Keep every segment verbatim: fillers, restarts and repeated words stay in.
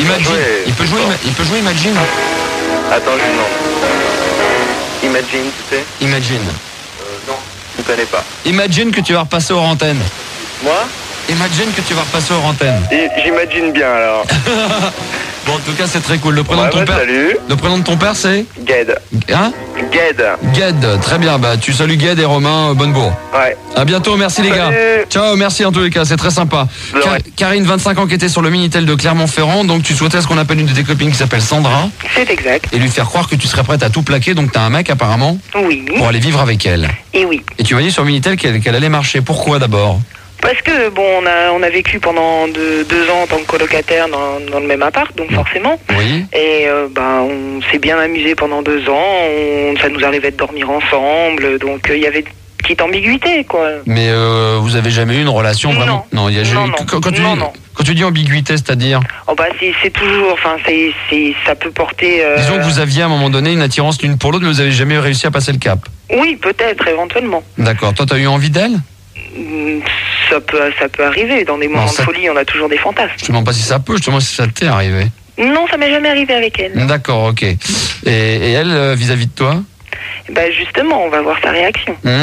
Imagine. joué, Il peut jouer, fort. il peut jouer Imagine. Attends, je lui demande. Imagine, tu sais Imagine. euh, Non, je ne connais pas. Imagine que tu vas repasser aux antennes. Moi Imagine que tu vas repasser aux antennes. Et j'imagine bien alors. Bon, en tout cas, c'est très cool. Le prénom Ouais, de ton bah, père. salut. Le prénom de ton père, c'est Gued. Hein Gued. Gued. Très bien. Bah, tu salues Gued et Romain euh, Bonnebourg. Ouais. À bientôt. Merci les gars. Salut. Ciao. Merci en tous les cas. C'est très sympa. Ouais. Car- Karine, vingt-cinq ans, qui était sur le Minitel de Clermont-Ferrand. Donc, tu souhaitais ce qu'on appelle une de tes copines qui s'appelle Sandra C'est exact. et lui faire croire que tu serais prête à tout plaquer. Donc, t'as un mec apparemment Oui. pour aller vivre avec elle. Et oui. Et tu m'as dit sur Minitel qu'elle qu'elle allait marcher. Pourquoi d'abord? Parce que bon, on a on a vécu pendant deux, deux ans en tant que colocataire dans, dans le même appart, donc forcément. Oui. Et euh, bah on s'est bien amusé pendant deux ans. On, ça nous arrivait de dormir ensemble, donc il euh, y avait une petite ambiguïté, quoi. Mais euh, vous avez jamais eu une relation vraiment? Non. Non, il y a Non, jamais- non. Quand, quand tu Non, dis, non. quand tu dis ambiguïté, c'est-à-dire? Oh bah c'est c'est toujours, enfin c'est c'est ça peut porter. euh, Disons que vous aviez à un moment donné une attirance l'une pour l'autre, mais vous avez jamais réussi à passer le cap. Oui, peut-être éventuellement. D'accord. Toi, t'as eu envie d'elle? Mm, Ça peut ça peut arriver dans des moments Non, de ça- folie. On a toujours des fantasmes. Je te demande pas si ça peut, je te demande si ça t'est arrivé. Non, ça m'est jamais arrivé avec elle. D'accord, ok. Et, et elle, euh, vis-à-vis de toi? Bah justement, on va voir sa réaction. Mmh,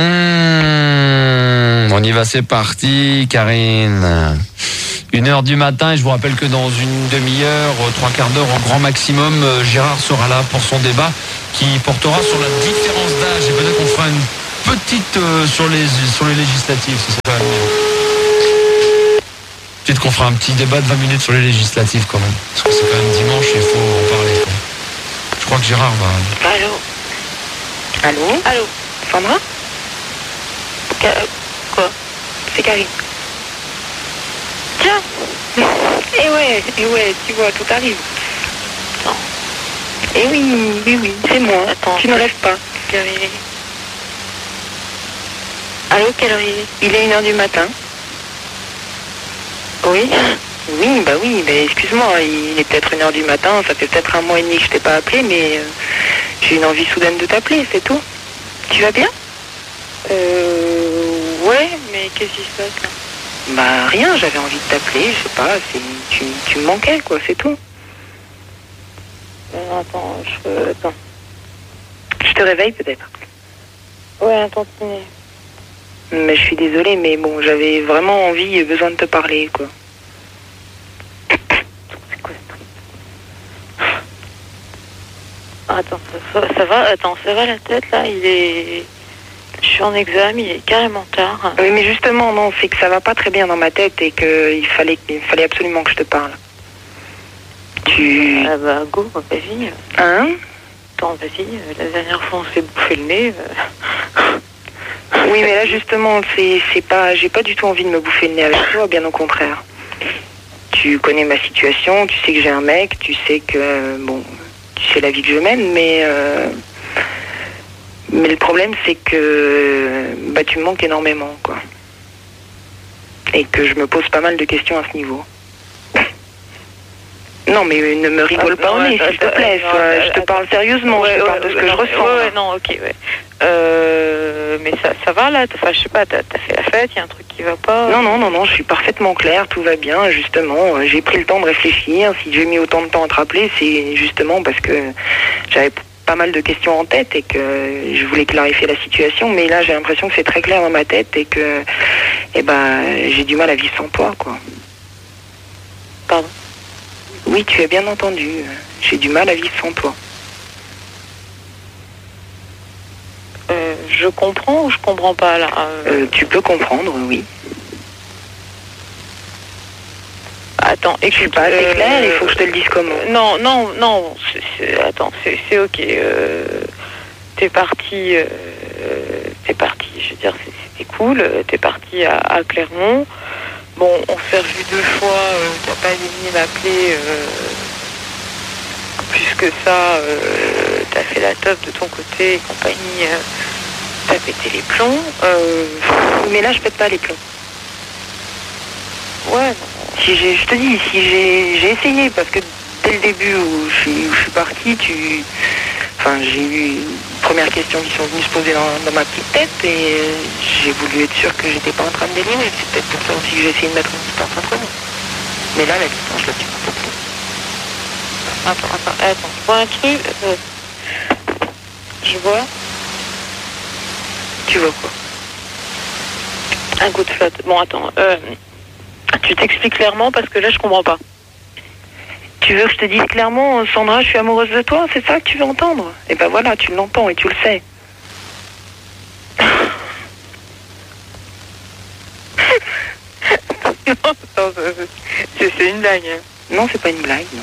on y va, c'est parti, Karine. Une heure du matin, et je vous rappelle que dans une demi-heure, euh, trois quarts d'heure au grand maximum, euh, Gérard sera là pour son débat qui portera sur la différence d'âge. Et peut-être qu'on fera une petite euh, sur les sur les législatives, si c'est pas mieux. Peut-être qu'on fera un petit débat de vingt minutes sur les législatives quand même. Parce que c'est quand même dimanche et il faut en parler, quoi. Je crois que Gérard va... Allô. Allô. Allô. Sandra. Ca- Quoi? C'est Karine. Tiens. Et ouais, et ouais, tu vois, tout arrive. Non. Et oui, oui, oui, c'est moi. Attends. Tu ne rêves pas. Quelle heure il est? Allô, quelle heure il est? Il est une heure du matin. Oui. Oui, bah oui, mais excuse-moi, il est peut-être une heure du matin, ça fait peut-être un mois et demi que je t'ai pas appelé, mais euh, j'ai une envie soudaine de t'appeler, c'est tout. Tu vas bien? Euh... Ouais, mais qu'est-ce qui se passe là? Bah rien, j'avais envie de t'appeler, je sais pas, c'est... Tu, tu me manquais quoi, c'est tout. Euh, attends, je... Attends. Je te réveille peut-être? Ouais, attends, mais je suis désolée, mais bon, j'avais vraiment envie et besoin de te parler, quoi. C'est quoi ce truc? Attends, ça, ça va? Attends, ça va la tête, là? Il est... Je suis en examen, il est carrément tard. Oui, mais justement, non, c'est que ça va pas très bien dans ma tête et qu'il fallait, il fallait absolument que je te parle. Tu... Ah bah, go, vas-y. Hein? Attends, vas-y, la dernière fois, on s'est bouffé le nez... Euh... Oui, mais là, justement, c'est, c'est pas, j'ai pas du tout envie de me bouffer le nez avec toi, bien au contraire. Tu connais ma situation, tu sais que j'ai un mec, tu sais que, bon, tu sais la vie que je mène, mais, euh, mais le problème, c'est que, bah, tu me manques énormément, quoi. Et que je me pose pas mal de questions à ce niveau. Non, mais ne me rigole Ah, pas non, au nez, ouais, s'il te attends, plaît. attends, euh, je te attends. parle sérieusement, Ouais, je te parle ouais, de ce ouais, que je non, ressens. Ouais, ouais, là. non, ok, ouais. Euh, mais ça, ça va là? Enfin, je sais pas, t'as, t'as fait la fête, il y a un truc qui va pas? Non, non, non, non, je suis parfaitement claire, tout va bien, justement. euh, J'ai pris le temps de réfléchir. Si j'ai mis autant de temps à te rappeler, c'est justement parce que j'avais pas mal de questions en tête et que je voulais clarifier la situation. Mais là, j'ai l'impression que c'est très clair dans ma tête et que, eh ben, j'ai du mal à vivre sans toi, quoi. Pardon? Oui, tu as bien entendu. J'ai du mal à vivre sans toi. Euh, je comprends ou je comprends pas là? Euh, tu peux comprendre, oui. Attends, Je suis écoute, pas assez euh, claire, il faut que je te le dise comment. Non, non, non, c'est, c'est- attends, c'est, c'est ok. Euh, t'es parti, euh, t'es parti, je veux dire, c'est- c'était cool. T'es parti à, à Clermont. Bon, on s'est revu deux fois, euh, t'as pas daigné m'appeler. Euh, plus que ça, euh, t'as fait la teuf de ton côté et compagnie. Euh, t'as pété les plombs. Euh, Mais là, je pète pas les plombs. ouais, non. Si j'ai, je te dis, si j'ai, j'ai essayé, parce que dès le début où je suis, où je suis partie, tu, enfin, j'ai eu une première question qui sont venues se poser dans, dans ma petite tête et j'ai voulu être sûre que j'étais pas en train de délirer. C'est peut-être pour ça aussi que j'ai essayé de mettre une distance entre nous. Mais là, la distance, je la tiens pas beaucoup. Attends, attends, attends. Je vois un truc. Euh, je vois. Tu vois quoi? Un coup de flotte. Bon, attends. Euh, tu t'expliques clairement parce que là, je comprends pas. Tu veux que je te dise clairement, Sandra, je suis amoureuse de toi, c'est ça que tu veux entendre? Et ben voilà, tu l'entends et tu le sais. Non, c'est, c'est une blague. Non, c'est pas une blague, non.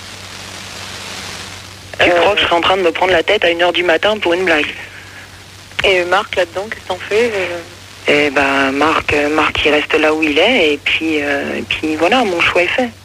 Tu Euh, crois que je serais en train de me prendre la tête à une heure du matin pour une blague? Et Marc, là-dedans, qu'est-ce que t'en fais? euh Eh ben, Marc, euh, Marc, il reste là où il est, et puis, euh, et puis voilà, mon choix est fait.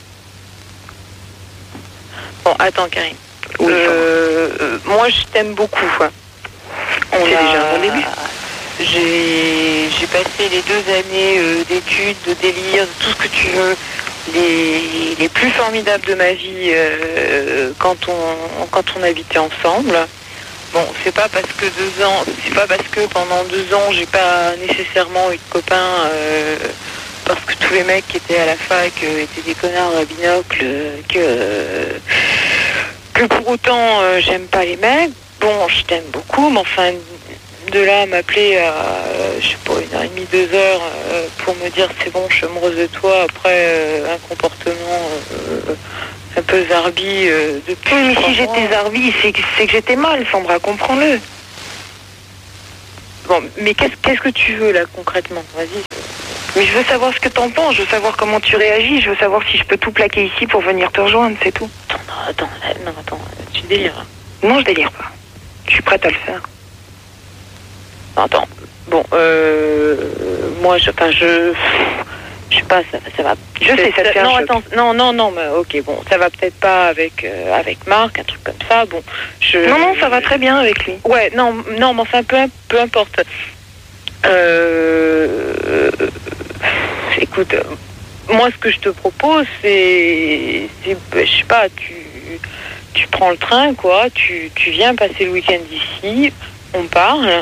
Bon, attends, Karine. Oui, euh, euh, moi, je t'aime beaucoup. Quoi. On C'est a... déjà un bon début. J'ai, j'ai passé les deux années euh, d'études, de délire, de tout ce que tu veux, les, les plus formidables de ma vie euh, quand on quand on habitait ensemble. Bon, c'est pas parce que deux ans, c'est pas parce que pendant deux ans j'ai pas nécessairement eu de copains, euh, parce que tous les mecs qui étaient à la fac euh, étaient des connards à binocle, euh, que euh, que pour autant euh, j'aime pas les mecs. Bon, je t'aime beaucoup, mais enfin de là à m'appeler à euh, je sais pas une heure et demie, deux heures euh, pour me dire c'est bon, je suis amoureuse de toi après euh, un comportement euh, un peu zarbi euh, depuis. Oui, mais trois si mois. j'étais zarbi, c'est que, c'est que j'étais mal, Sandra, comprends-le. Bon, mais qu'est-ce qu'est-ce que tu veux là concrètement? Vas-y. Mais je veux savoir ce que t'en penses, je veux savoir comment tu réagis, je veux savoir si je peux tout plaquer ici pour venir te rejoindre, c'est tout. Attends, non, attends, euh, non, attends, euh, tu délires. Non, je délire pas. Je suis prête à le faire. Non, attends. Bon, euh, moi, je, enfin, je, je sais pas, ça, ça va. Je sais, ça te fait un non, choc. attends, non, non, non, mais ok, bon, ça va peut-être pas avec euh, avec Marc, un truc comme ça. Bon, je. Non, non, ça va très bien avec lui. Ouais, non, non, mais enfin, peu, peu importe. Euh, euh, écoute, euh, moi, ce que je te propose, c'est, c'est je sais pas, tu, tu prends le train, quoi, tu, tu viens passer le week-end ici, on parle,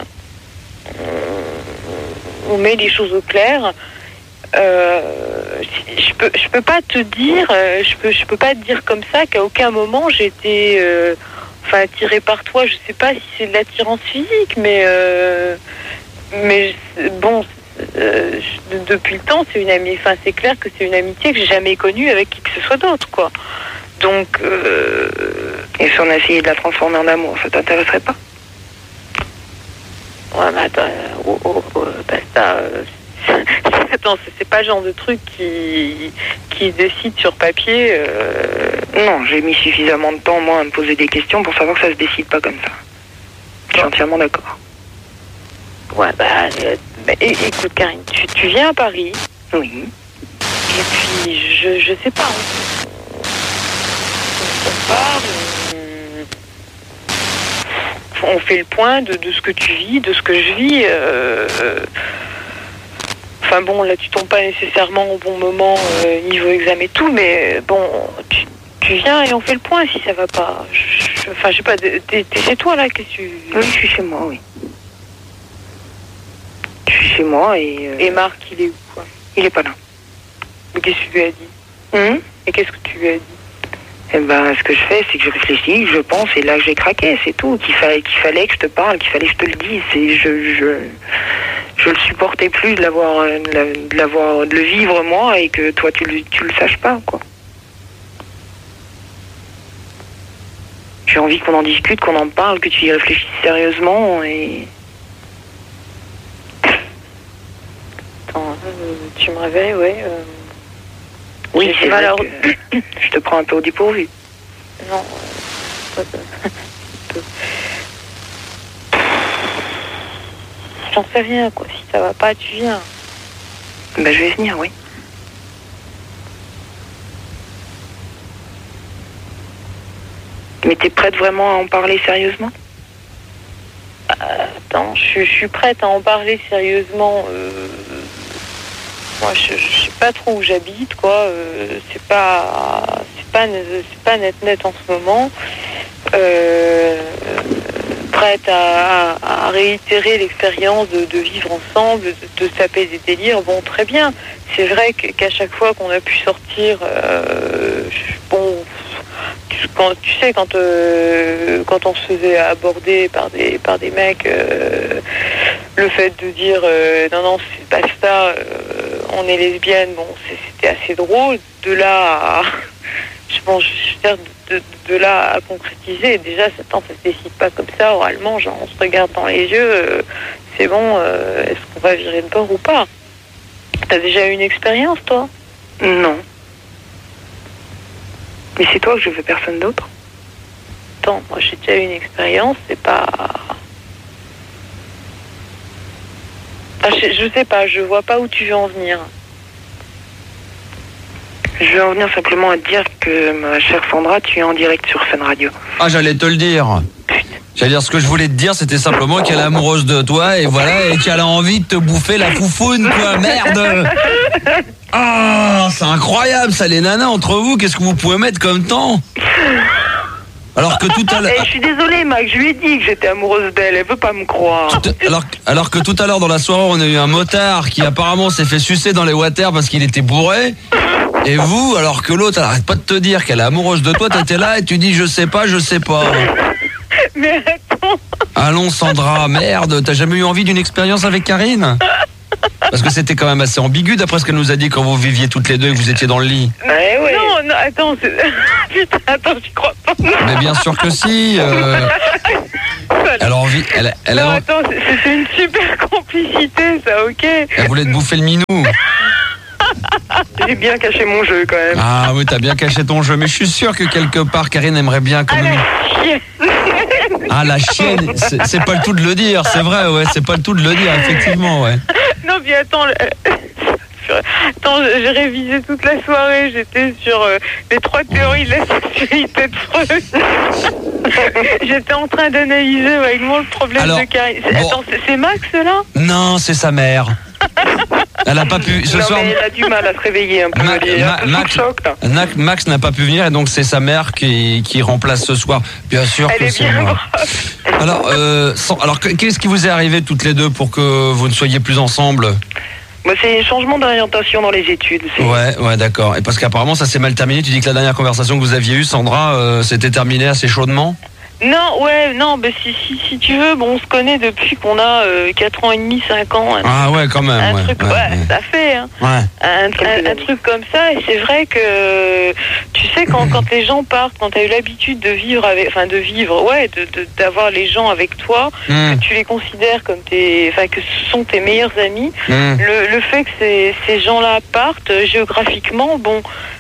on, on met les choses au clair. Euh, je peux, je peux pas te dire, euh, je peux, je peux pas te dire comme ça qu'à aucun moment j'ai été, euh, enfin, attirée par toi. Je sais pas si c'est de l'attirance physique, mais, euh, mais bon, euh, je- depuis le temps, c'est une amie. Enfin, c'est clair que c'est une amitié que j'ai jamais connue avec qui que ce soit d'autre, quoi. Donc, euh, Et si on a essayé de la transformer en amour, ça t'intéresserait pas? ouais, mais attends, euh, oh, oh, oh, basta. euh, Attends, c'est- c'est pas le genre de truc qui, qui se décide sur papier. euh, Non, j'ai mis suffisamment de temps, moi, à me poser des questions pour savoir que ça se décide pas comme ça. Je suis entièrement d'accord. Ouais, bah, euh, bah, é- écoute, Karine, tu, tu viens à Paris, Oui. et puis, je, je sais pas, on, on parle, on, on fait le point de, de ce que tu vis, de ce que je vis. euh, euh, Enfin bon, là, tu tombes pas nécessairement au bon moment, euh, niveau examen et tout, mais bon, tu, tu viens et on fait le point si ça va pas. Je- je- Enfin, je sais pas, t'es t'es chez toi, là, qu'est-ce que tu... Oui, je suis chez moi, oui. Je suis chez moi et... euh, Et Marc, il est où, quoi? il est pas là. Mais qu'est-ce que tu lui as dit? Hum Et qu'est-ce que tu lui as dit? Eh ben, ce que je fais, c'est que je réfléchis, je pense, et là, j'ai craqué, c'est tout. Qu'il fallait, qu'il fallait que je te parle, qu'il fallait que je te le dise. Et je, je, je le supportais plus de l'avoir, euh, de la- de l'avoir, de le vivre moi, et que toi, tu le, tu le saches pas, quoi. J'ai envie qu'on en discute, qu'on en parle, que tu y réfléchisses sérieusement, et... Attends, euh, tu me réveilles, ouais. euh, Oui, j'ai c'est mal vrai à- que je te prends un peu au dépourvu. Non, euh, pas de- peu. J'en sais rien, quoi. Si ça va pas, tu viens. Ben, je vais venir, oui. Mais t'es prête vraiment à en parler sérieusement? Attends, je, suis- je suis prête à en parler sérieusement. euh, Moi, je, je sais pas trop où j'habite, quoi. euh, C'est pas, c'est pas, c'est pas net net en ce moment. Euh, prête à, à- à réitérer l'expérience de, de vivre ensemble, de, de se taper des délires. Bon, très bien. C'est vrai que- qu'à chaque fois qu'on a pu sortir, euh, je- bon, tu quand tu sais, quand euh, quand on se faisait aborder par des par des mecs, euh, le fait de dire euh, non non c'est pas ça, euh, on est lesbienne, bon c'était assez drôle. De là à je pense je veux dire, de, de là à concrétiser, déjà ça, attends, ça se décide pas comme ça oralement, genre on se regarde dans les yeux, euh, c'est bon, euh, est-ce qu'on va virer de bord ou pas? T'as déjà eu une expérience toi? Non. Mais c'est toi que je veux, personne d'autre. Attends, moi j'ai déjà eu une expérience, c'est pas... Enfin, je, je sais pas, je vois pas où tu veux en venir. Je veux en venir simplement à te dire que, ma chère Sandra, tu es en direct sur Fun Radio. Ah, j'allais te le dire. J'allais dire, ce que je voulais te dire, c'était simplement qu'elle est amoureuse de toi, et voilà, et qu'elle a envie de te bouffer la foufoune, quoi, merde. Ah, c'est incroyable, ça, les nanas, entre vous, qu'est-ce que vous pouvez mettre comme temps? Alors que tout à l'heure... Eh, je suis désolée, Mac, je lui ai dit que j'étais amoureuse d'elle, elle veut pas me croire. Alors, alors que tout à l'heure, dans la soirée, on a eu un motard qui apparemment s'est fait sucer dans les water parce qu'il était bourré. Et vous, alors que l'autre, elle arrête pas de te dire qu'elle est amoureuse de toi, t'étais là et tu dis je sais pas, je sais pas. Mais attends. Allons Sandra, merde, t'as jamais eu envie d'une expérience avec Karine? Parce que c'était quand même assez ambigu d'après ce qu'elle nous a dit quand vous viviez toutes les deux et que vous étiez dans le lit. Ouais, ouais. Non, non, attends, c'est... Putain, attends, j'y crois pas. Mais bien sûr que si. Euh... Elle a envie. Elle, elle non, a... attends, c'est, c'est une super complicité, ça, ok. Elle voulait te bouffer le minou. J'ai bien caché mon jeu quand même. Ah oui, t'as bien caché ton jeu, mais je suis sûr que quelque part Karine aimerait bien quand même. Ah, la chienne, c'est, c'est pas le tout de le dire, c'est vrai, ouais, c'est pas le tout de le dire, effectivement, ouais. Non, mais attends, le... attends, j'ai révisé toute la soirée, j'étais sur euh, les trois théories de la sexualité de Freud. J'étais en train d'analyser vaguement le problème Alors, de Karine. C'est, bon. Attends, c'est, c'est Max là? Non, c'est sa mère. Elle a pas pu. Ce non, soir, mais elle a du mal à se réveiller un peu. Ma- elle est un Ma- peu sous Max, le choc, là. Na- Max n'a pas pu venir et donc c'est sa mère qui, qui remplace ce soir. Bien sûr Elle que est c'est bien moi. Alors, euh, sans- alors que- qu'est-ce qui vous est arrivé toutes les deux pour que vous ne soyez plus ensemble? Moi, c'est un changement d'orientation dans les études. C'est... Ouais, ouais, d'accord. Et parce qu'apparemment ça s'est mal terminé. Tu dis que la dernière conversation que vous aviez eue, Sandra, euh, s'était terminée assez chaudement. Non, ouais, non, bah, si, si, si tu veux, bon, on se connaît depuis qu'on a euh, quatre ans et demi, cinq ans. Un, Ah ouais, quand même. un ouais, truc, ouais, ouais, ouais. ça fait, hein. Ouais. Un, un, un truc comme ça, et c'est vrai que, tu sais, quand, quand les gens partent, quand tu as eu l'habitude de vivre avec, enfin, de vivre, ouais, de, de, d'avoir les gens avec toi, Mmh. que tu les considères comme tes, enfin, que ce sont tes meilleurs amis, Mmh. le, le fait que ces, ces gens-là partent euh, géographiquement, bon,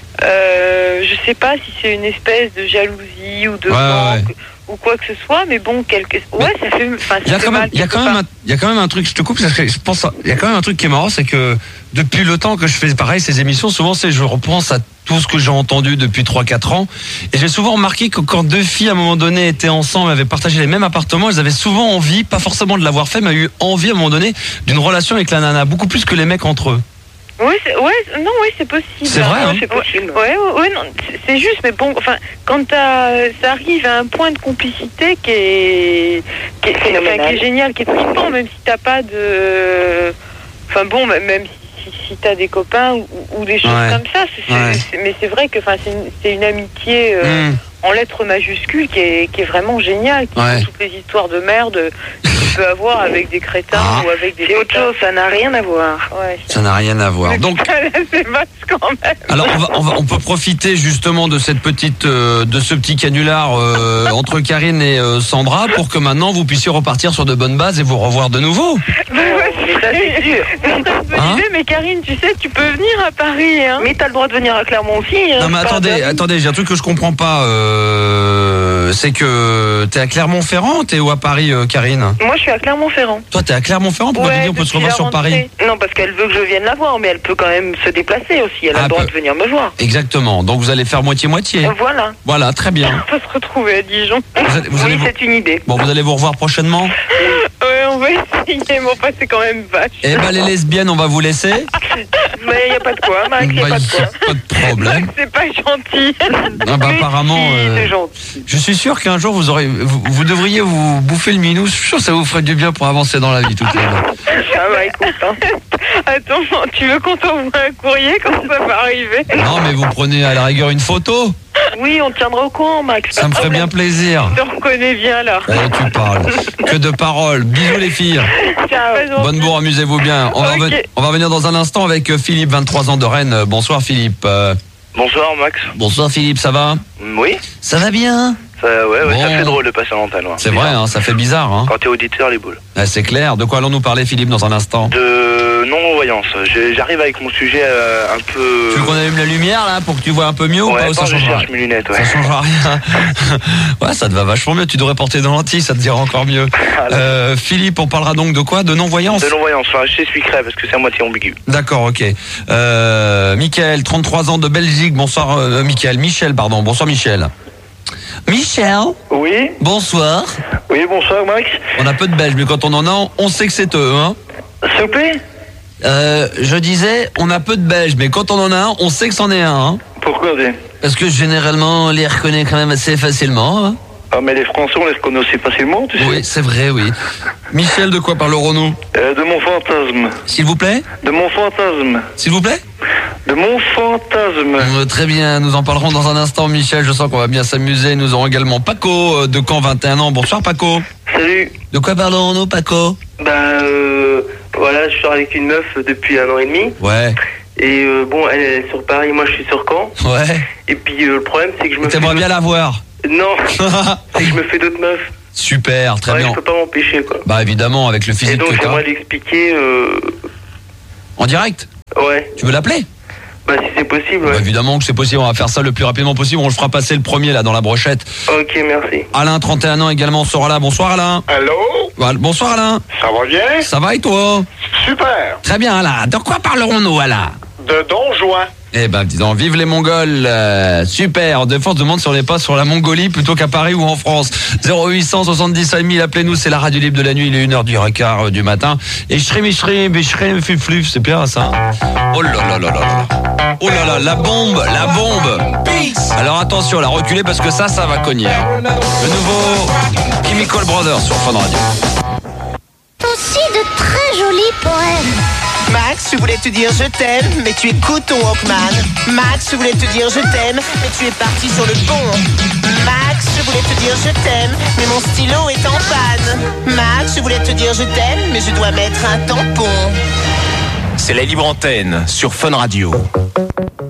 euh, je sais pas si c'est une espèce de jalousie ou de Ouais, manque, ouais. ou quoi que ce soit, mais bon, quelque... ouais, ça fait, enfin, Il y ça a fait quand même, mal il y a quelque quand même, part. un, il y a quand même un truc. Je te coupe parce que je pense, à- il y a quand même un truc qui est marrant, c'est que depuis le temps que je fais pareil ces émissions, souvent c'est je repense à tout ce que j'ai entendu depuis trois quatre ans, et j'ai souvent remarqué que quand deux filles à un moment donné étaient ensemble, avaient partagé les mêmes appartements, elles avaient souvent envie, pas forcément de l'avoir fait, mais eu envie à un moment donné d'une relation avec la nana, beaucoup plus que les mecs entre eux. Oui, c'est, ouais, non, oui, c'est possible. C'est vrai, Ouais, hein. C'est possible. Ouais, ouais, ouais, non, c'est- c'est juste, mais bon, enfin, quand t'as, ça arrive à un point de complicité qui est, qui est, qui est- enfin, qui est génial, qui est flippant, même si t'as pas de, enfin bon, même si, si, si t'as des copains ou, ou des choses Ouais. comme ça, c'est, Ouais. c'est- mais c'est vrai que, enfin, c'est une, c'est une amitié euh, Mmh. en lettres majuscules qui est, qui est vraiment géniale, qui Ouais. sont toutes les histoires de merde que tu peux avoir avec des crétins Ah. ou avec des. C'est autre chose, ça n'a rien à voir. Ouais. Ça n'a rien à voir. Donc, c'est vache quand même. alors on, va, on, va, on peut profiter justement de cette petite, euh, de ce petit canular euh, entre Karine et euh, Sandra pour que maintenant vous puissiez repartir sur de bonnes bases et vous revoir de nouveau. Mais ouais, Mais ça, c'est sûr. C'est une bonne Hein idée, mais Karine, tu sais, tu peux venir à Paris, hein. Mais t'as le droit de venir à Clermont aussi. Hein, Non mais c'est pas attendez, interdit. attendez, j'ai un truc que je comprends pas. Euh, c'est que t'es à Clermont-Ferrand, t'es où à Paris, euh, Karine? Moi, je suis à Clermont-Ferrand. Toi, t'es à Clermont-Ferrand. Pourquoi tu dis on peut se depuis revoir la sur Paris? rentrée. Non, parce qu'elle veut que je vienne la voir, mais elle peut quand même se déplacer aussi. Elle a Ah, le droit peu- de venir me voir. Exactement. Donc vous allez faire moitié-moitié. Voilà. Voilà, très bien. On va se retrouver à Dijon. Vous allez, vous allez Oui, vous... c'est une idée. Bon, vous allez vous revoir prochainement. Ouais, on va essayer, mais enfin, c'est quand même vache. Eh ben les lesbiennes, on va vous laisser. Mais il n'y a pas de quoi, Max, il n'y a Bah, pas de y quoi. a pas de problème. C'est pas gentil. Ah bah, Mais apparemment, si, euh, c'est gentil. je suis sûr qu'un jour vous aurez, vous, vous devriez vous bouffer le minou. Je suis sûr que ça vous ferait du bien pour avancer dans la vie toutes les deux. Ah bah écoute, hein. Attends, tu veux qu'on t'envoie un courrier quand ça va arriver? Non, mais vous prenez à la rigueur une photo. Oui, on te tiendra au courant, Max. Ça me ferait bien plaisir. Je te reconnais bien, là. Eh, tu parles. Que de paroles. Bisous les filles. Ciao. Bonne bourre, amusez-vous bien. On, Ok. va reven- on va revenir dans un instant avec euh, Philippe, vingt-trois ans de Rennes. Bonsoir Philippe. Euh, Bonsoir Max. bonsoir Philippe, ça va? Oui. Ça va bien. Ça, ouais, ouais, Bon. ça fait drôle de passer en antenne. Ouais. C'est vrai, hein, ça fait bizarre. Hein. Quand t'es auditeur, les boules. Ah, c'est clair. De quoi allons-nous parler Philippe dans un instant? De non-voyance. Je- J'arrive avec mon sujet euh, un peu... Tu veux qu'on allume la lumière là pour que tu vois un peu mieux ou Ouais, pas ou ça attends, je change rien? cherche mes lunettes, ouais. Ça changera rien. Ouais, ça te va vachement mieux. Tu devrais porter des lentilles, ça te dira encore mieux. Euh, Philippe, on parlera donc de quoi? De non-voyance? De non-voyance. Enfin, je t'expliquerai parce que c'est à moitié ambigu. D'accord, ok. Euh, Michael, trente-trois ans de Belgique. Bonsoir, euh, Michael. Michel, pardon. Bonsoir, Michel. Michel, Oui, bonsoir. oui, bonsoir Max. On a peu de Belges, mais quand on en a, on sait que c'est eux, hein. S'il vous plaît. Euh, je disais, on a peu de Belges, mais quand on en a un, on sait que c'en est un, hein. Pourquoi dis Parce que généralement, on les reconnaît quand même assez facilement, hein. Ah mais les Français on les reconnaît aussi facilement, tu sais. Oui, c'est vrai, oui. Michel, de quoi parlerons-nous? Euh, de mon fantasme. S'il vous plaît? De mon fantasme. S'il vous plaît? De mon fantasme. Euh, Très bien, nous en parlerons dans un instant, Michel. Je sens qu'on va bien s'amuser. Nous aurons également Paco, euh, de Caen, vingt et un ans. Bonsoir, Paco. Salut. De quoi parlerons-nous, Paco? Ben euh, voilà, je sors avec une meuf depuis un an et demi. Ouais, Et euh, bon, elle est sur Paris, moi je suis sur Caen. ouais. Et puis euh, le problème c'est que je me fais... T'aimerais bien la voir? Non, c'est que je me fais d'autres meufs. Super, très Ouais, bien. je peux pas m'empêcher quoi. Bah évidemment, avec le Et physique donc que t'as. j'aimerais lui expliquer... Euh... En direct? Ouais, Tu veux l'appeler? bah si c'est possible, Bah, ouais. évidemment que c'est possible, on va faire ça le plus rapidement possible. On le fera passer le premier là dans la brochette. Ok, merci. Alain, trente et un ans également, sera là. Bonsoir Alain. Allô. Voilà, bonsoir Alain. Ça va bien? Ça va et toi? Super. Très bien Alain. De quoi parlerons-nous Alain? De Don Juan. Eh ben, dis donc, vive les Mongols, euh, super. De force, demande si on n'est pas sur la Mongolie plutôt qu'à Paris ou en France. zéro huit cent soixante-dix mille, appelez-nous, c'est la radio libre de la nuit, il est une heure du quart du matin. Et shrim, shrim, shrim, fluf, fluf, c'est bien ça. Oh là là là là là. Oh là là, la bombe, la bombe. Alors attention, la reculez parce que ça, ça va cogner. Le nouveau Chemical Brothers sur Fun Radio. Aussi de très jolis poèmes. Max, je voulais te dire je t'aime, mais tu écoutes ton Walkman. Max, je voulais te dire je t'aime, mais tu es parti sur le pont. Max, je voulais te dire je t'aime, mais mon stylo est en panne. Max, je voulais te dire je t'aime, mais je dois mettre un tampon. C'est la libre antenne sur Fun Radio.